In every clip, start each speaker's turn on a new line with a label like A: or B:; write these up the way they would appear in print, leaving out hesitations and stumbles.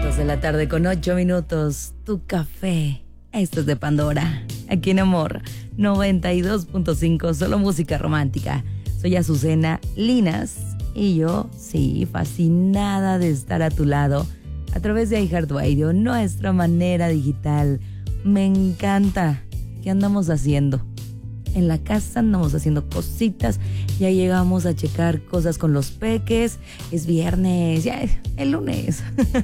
A: 2 de la tarde con 8 minutos. Tu café. Esto es de Pandora. Aquí en Amor 92.5. Solo música romántica. Soy Azucena Linas. Y yo, sí, fascinada de estar a tu lado a través de iHeartRadio, nuestra manera digital. Me encanta. ¿Qué andamos haciendo? En la casa andamos haciendo cositas. Ya llegamos a checar cosas con los peques. Es viernes, ya es el lunes.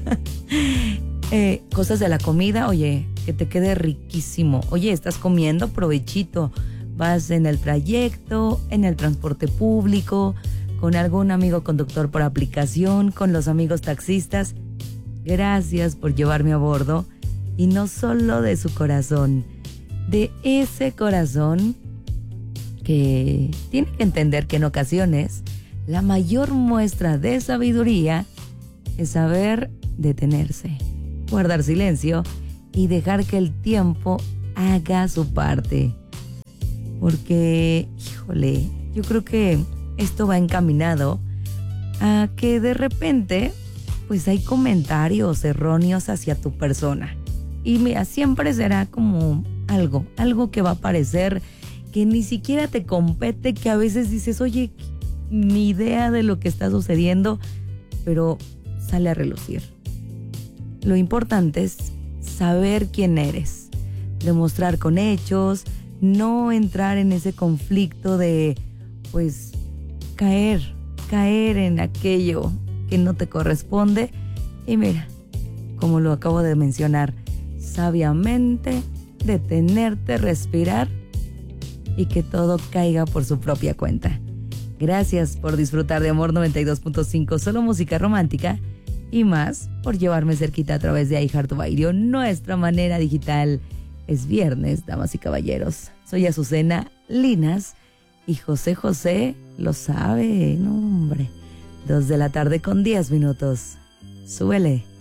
A: Cosas de la comida, oye, que te quede riquísimo. Oye, estás comiendo, provechito. Vas en el trayecto, en el transporte público, con algún amigo conductor por aplicación, con los amigos taxistas. Gracias por llevarme a bordo. Y no solo de su corazón, de ese corazón que tiene que entender que en ocasiones la mayor muestra de sabiduría es saber detenerse, guardar silencio y dejar que el tiempo haga su parte. Porque, híjole, yo creo que esto va encaminado a que de repente pues hay comentarios erróneos hacia tu persona. Y mira, siempre será como algo que va a parecer que ni siquiera te compete, que a veces dices, oye, ni idea de lo que está sucediendo, pero sale a relucir. Lo importante es saber quién eres, demostrar con hechos, no entrar en ese conflicto de, pues, caer en aquello que no te corresponde. Y mira, como lo acabo de mencionar, sabiamente detenerte, respirar y que todo caiga por su propia cuenta. Gracias por disfrutar de Amor 92.5, solo música romántica, y más por llevarme cerquita a través de iHeartRadio, nuestra manera digital. Es viernes, damas y caballeros. Soy Azucena Linas y José lo sabe, no hombre. 2 de la tarde con 10 minutos. Súbele.